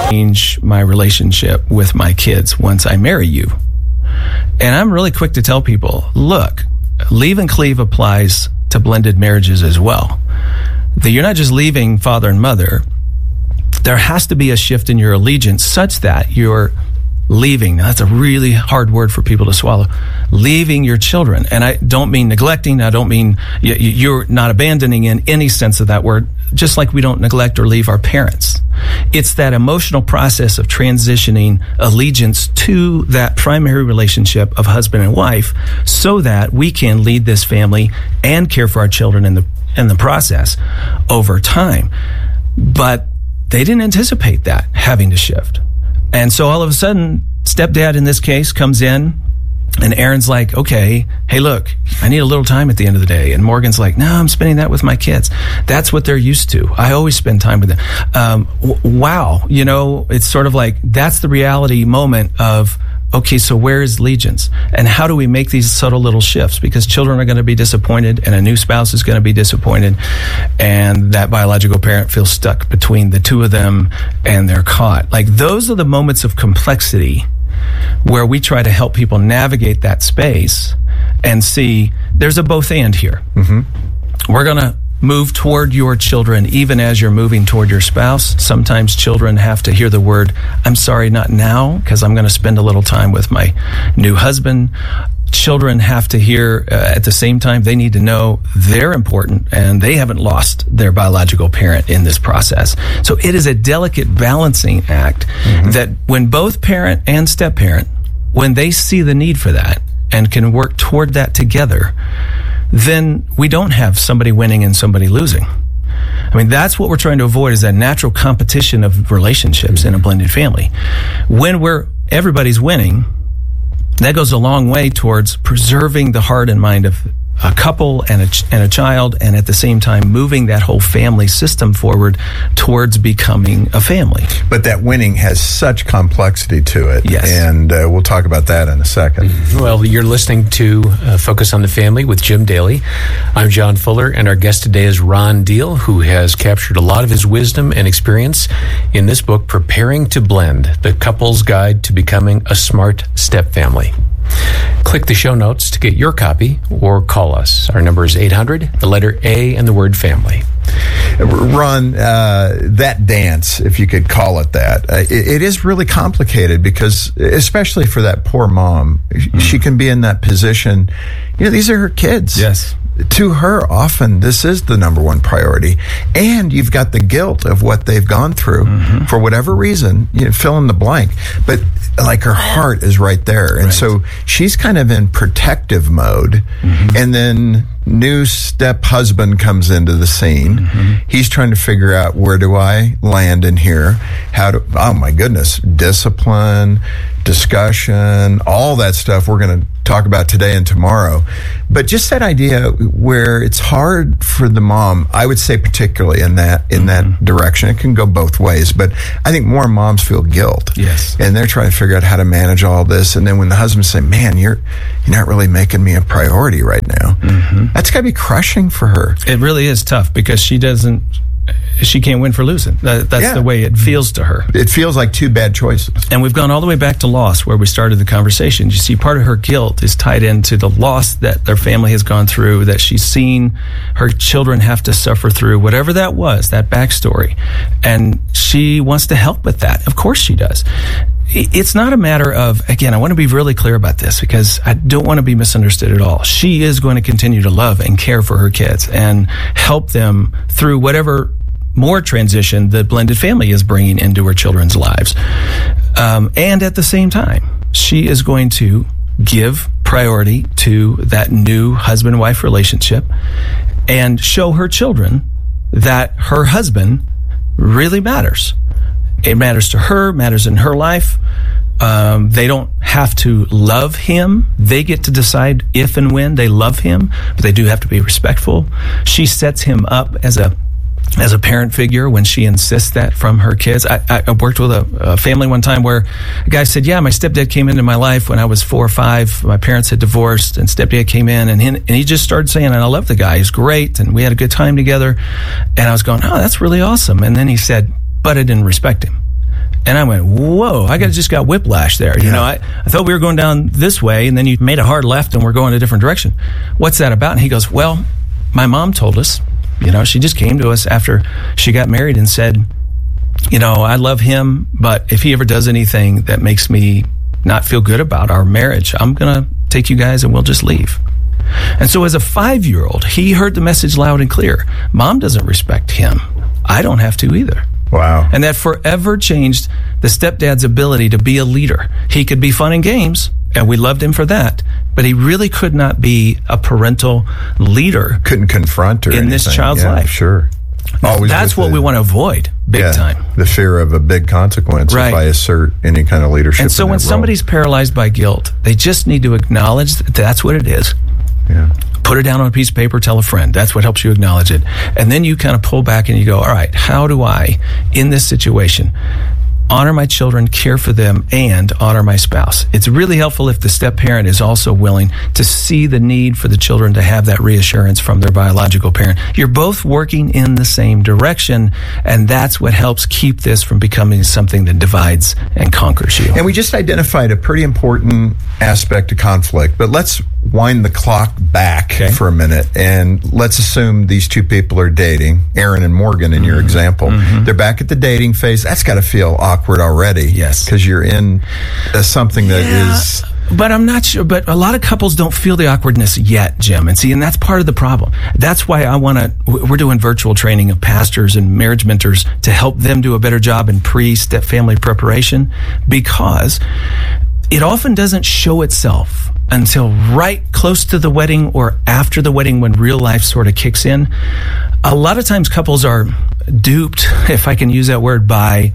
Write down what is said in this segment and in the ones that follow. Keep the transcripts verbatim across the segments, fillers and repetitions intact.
change my relationship with my kids once I marry you. And I'm really quick to tell people, look, leave and cleave applies to blended marriages as well. That you're not just leaving father and mother. There has to be a shift in your allegiance such that you're leaving. Now, that's a really hard word for people to swallow. Leaving your children. And I don't mean neglecting. I don't mean you're not abandoning in any sense of that word, just like we don't neglect or leave our parents. It's that emotional process of transitioning allegiance to that primary relationship of husband and wife so that we can lead this family and care for our children in the in the process over time. But they didn't anticipate that having to shift. And so all of a sudden, stepdad in this case comes in, and Aaron's like, okay, hey, look, I need a little time at the end of the day. And Morgan's like, no, I'm spending that with my kids. That's what they're used to. I always spend time with them. Um, w- wow. You know, it's sort of like, that's the reality moment of, okay, so where is allegiance? And how do we make these subtle little shifts? Because children are going to be disappointed, and a new spouse is going to be disappointed, and that biological parent feels stuck between the two of them, and they're caught. Like, those are the moments of complexity where we try to help people navigate that space and see there's a both and here. Mm-hmm. We're going to move toward your children even as you're moving toward your spouse. Sometimes children have to hear the word, I'm sorry, not now, because I'm going to spend a little time with my new husband. Children have to hear uh, at the same time, they need to know they're important and they haven't lost their biological parent in this process. So it is a delicate balancing act mm-hmm. that when both parent and step-parent, when they see the need for that and can work toward that together, then we don't have somebody winning and somebody losing. I mean, that's what we're trying to avoid, is that natural competition of relationships in a blended family. When we're everybody's winning, that goes a long way towards preserving the heart and mind of a couple and a, ch- and a child, and at the same time moving that whole family system forward towards becoming a family. But that winning has such complexity to it. Yes. And uh, we'll talk about that in a second. Well, you're listening to uh, Focus on the Family with Jim Daly. I'm John Fuller, and our guest today is Ron Deal, who has captured a lot of his wisdom and experience in this book, Preparing to Blend, The Couple's Guide to Becoming a Smart Step Family. Click the show notes to get your copy or call us. Our number is eight hundred, the letter A, and the word family. Ron, uh, that dance, if you could call it that, uh, it, it is really complicated because, especially for that poor mom, mm. she can be in that position. You know, these are her kids. Yes. To her, often, this is the number one priority. And you've got the guilt of what they've gone through mm-hmm. for whatever reason, you know, fill in the blank. But like her heart is right there. And right. so she's kind of in protective mode. Mm-hmm. And then new step husband comes into the scene. Mm-hmm. He's trying to figure out, where do I land in here? How do, oh my goodness, discipline, discussion, all that stuff we're going to talk about today and tomorrow. But just that idea where it's hard for the mom, I would say particularly in that in mm-hmm. that direction. It can go both ways, but I think more moms feel guilt. Yes. And they're trying to figure out how to manage all this. And then when the husband say, man, you're you're not really making me a priority right now. Mm-hmm. That's got to be crushing for her. It really is tough because she doesn't she can't win for losing. That, that's yeah. the way it feels to her. It feels like two bad choices. And we've gone all the way back to loss, where we started the conversation. You see, part of her guilt is tied into the loss that their family has gone through, that she's seen her children have to suffer through, whatever that was, that backstory. And she wants to help with that. Of course she does. It's not a matter of, again, I want to be really clear about this because I don't want to be misunderstood at all. She is going to continue to love and care for her kids and help them through whatever more transition the blended family is bringing into her children's lives. Um, and at the same time, she is going to give priority to that new husband-wife relationship and show her children that her husband really matters. It matters to her, matters in her life. Um, they don't have to love him. They get to decide if and when they love him, but they do have to be respectful. She sets him up as a as a parent figure when she insists that from her kids. I, I worked with a, a family one time where a guy said, yeah, my stepdad came into my life when I was four or five. My parents had divorced, and stepdad came in, and he, and he just started saying, and I love the guy. He's great, and we had a good time together. And I was going, oh, that's really awesome. And then he said, but I didn't respect him. And I went, whoa, I got, just got whiplash there. You Yeah. know, I, I thought we were going down this way, and then you made a hard left and we're going a different direction. What's that about? And he goes, well, my mom told us, you know, she just came to us after she got married and said, you know, I love him, but if he ever does anything that makes me not feel good about our marriage, I'm going to take you guys and we'll just leave. And so as a five-year-old, he heard the message loud and clear. Mom doesn't respect him. I don't have to either. Wow. And that forever changed the stepdad's ability to be a leader. He could be fun and games, and we loved him for that, but he really could not be a parental leader. Couldn't confront or In this anything. child's Yeah, life. Sure. Always That's with what the- we want to avoid big yeah, time. The fear of a big consequence Right. if I assert any kind of leadership. And so in when that role. somebody's paralyzed by guilt, they just need to acknowledge that that's what it is. Yeah. Put it down on a piece of paper, tell a friend. That's what helps you acknowledge it. And then you kind of pull back and you go, all right, how do I, in this situation, honor my children, care for them, and honor my spouse? It's really helpful if the step parent is also willing to see the need for the children to have that reassurance from their biological parent. You're both working in the same direction, and that's what helps keep this from becoming something that divides and conquers you. And we just identified a pretty important aspect of conflict, but let's wind the clock back Okay. for a minute and let's assume these two people are dating, Aaron and Morgan in your example. They're back at the dating phase. That's got to feel awkward already. Yes. Because you're in uh, something that is. But I'm not sure, but a lot of couples don't feel the awkwardness yet, Jim. And see, and that's part of the problem. That's why I want to, we're doing virtual training of pastors and marriage mentors to help them do a better job in pre-step family preparation, because it often doesn't show itself until right close to the wedding or after the wedding when real life sort of kicks in. A lot of times couples are duped, if I can use that word, by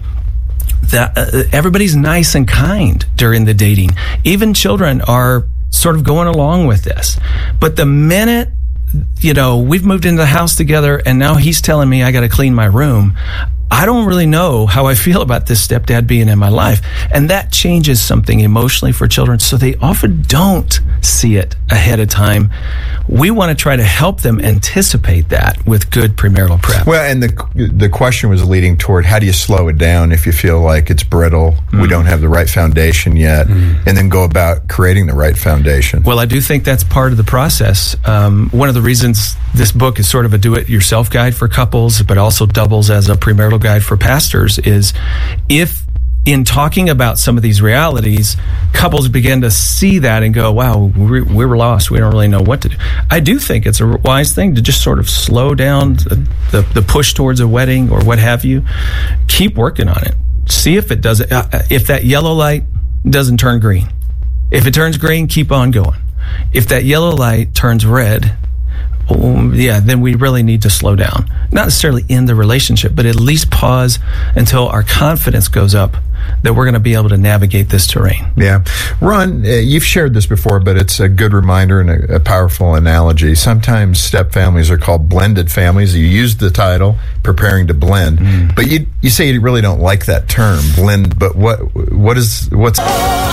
that uh, everybody's nice and kind during the dating. Even children are sort of going along with this. But the minute, you know, we've moved into the house together and now he's telling me I got to clean my room, I don't really know how I feel about this stepdad being in my life. And that changes something emotionally for children, so they often don't see it ahead of time. We want to try to help them anticipate that with good premarital prep. Well, and the the question was leading toward how do you slow it down if you feel like it's brittle, Mm. we don't have the right foundation yet, Mm. and then go about creating the right foundation. Well, I do think that's part of the process. Um, one of the reasons this book is sort of a do-it-yourself guide for couples, but also doubles as a premarital guide for pastors, is if in talking about some of these realities, couples begin to see that and go, wow, we're, we're lost. We don't really know what to do. I do think it's a wise thing to just sort of slow down the, the, the push towards a wedding or what have you. Keep working on it. See if it does it. Uh, if that yellow light doesn't turn green. If it turns green, keep on going. If that yellow light turns red, um, yeah, then we really need to slow down. Not necessarily in the relationship, but at least pause until our confidence goes up that we're going to be able to navigate this terrain. Yeah. Ron, uh, you've shared this before, but it's a good reminder and a, a powerful analogy. Sometimes step families are called blended families. You used the title, Preparing to Blend, mm. but you you say you really don't like that term, blend, but what what is, what's...